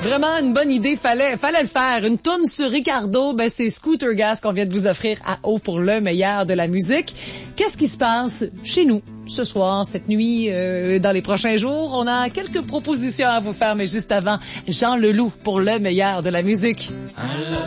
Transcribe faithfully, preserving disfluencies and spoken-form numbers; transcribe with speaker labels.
Speaker 1: Vraiment une bonne idée, fallait fallait le faire. Une tourne sur Ricardo, ben c'est Scooter Gas qu'on vient de vous offrir à haut pour le meilleur de la musique. Qu'est-ce qui se passe chez nous ce soir, cette nuit, euh, dans les prochains jours? On a quelques propositions à vous faire, mais juste avant, Jean Leloup pour le meilleur de la musique.